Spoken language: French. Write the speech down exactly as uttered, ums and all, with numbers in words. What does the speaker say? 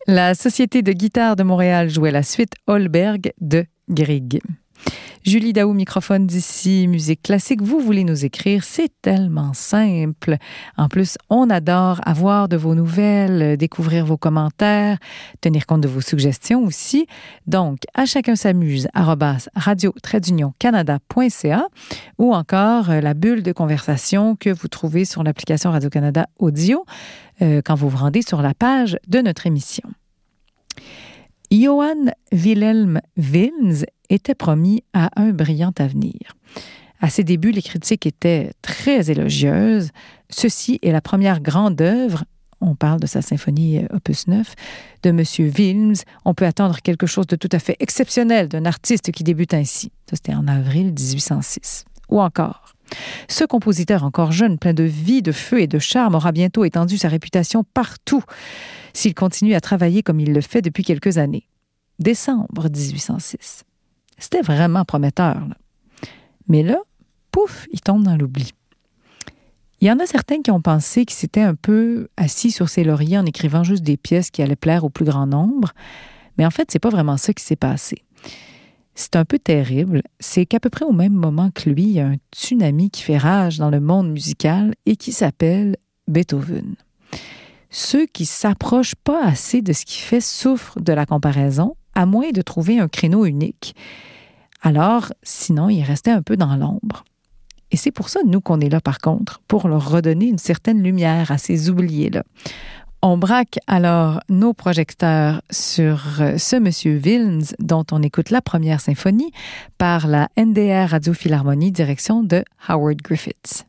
La Société de guitare de Montréal jouait la suite Holberg de Grieg. Julie Daou, microphone d'ici, musique classique. Vous voulez nous écrire, c'est tellement simple. En plus, on adore avoir de vos nouvelles, découvrir vos commentaires, tenir compte de vos suggestions aussi. Donc, à chacun s'amuse, arobase radio trait canada point c a ou encore la bulle de conversation que vous trouvez sur l'application Radio-Canada Audio euh, quand vous vous rendez sur la page de notre émission. Johann Wilhelm Wilms était promis à un brillant avenir. À ses débuts, les critiques étaient très élogieuses. Ceci est la première grande œuvre, on parle de sa symphonie opus neuf, de M. Wilms. On peut attendre quelque chose de tout à fait exceptionnel d'un artiste qui débute ainsi. Ça, c'était en avril dix-huit cent six. Ou encore, ce compositeur encore jeune, plein de vie, de feu et de charme, aura bientôt étendu sa réputation partout s'il continue à travailler comme il le fait depuis quelques années. Décembre dix-huit cent six. C'était vraiment prometteur, là. Mais là, pouf, il tombe dans l'oubli. Il y en a certains qui ont pensé qu'il s'était un peu assis sur ses lauriers en écrivant juste des pièces qui allaient plaire au plus grand nombre. Mais en fait, c'est pas vraiment ça qui s'est passé. C'est un peu terrible. C'est qu'à peu près au même moment que lui, il y a un tsunami qui fait rage dans le monde musical et qui s'appelle Beethoven. Ceux qui s'approchent pas assez de ce qu'il fait souffrent de la comparaison, à moins de trouver un créneau unique. Alors, sinon, il restait un peu dans l'ombre. Et c'est pour ça, nous, qu'on est là, par contre, pour leur redonner une certaine lumière à ces oubliés-là. On braque alors nos projecteurs sur ce monsieur Wilms, dont on écoute la première symphonie par la N D R Radio Philharmonie, direction de Howard Griffiths.